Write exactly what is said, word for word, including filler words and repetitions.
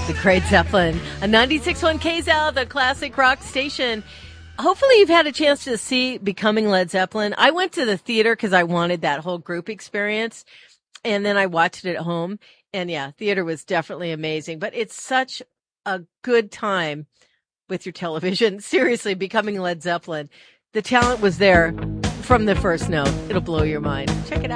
The Great Zeppelin, a ninety-six point one K Z L, the classic rock station. Hopefully you've had a chance to see Becoming Led Zeppelin. I went to the theater because I wanted that whole group experience, and then I watched it at home. And yeah, theater was definitely amazing, but it's such a good time with your television. Seriously, Becoming Led Zeppelin. The talent was there from the first note. It'll blow your mind. Check it out.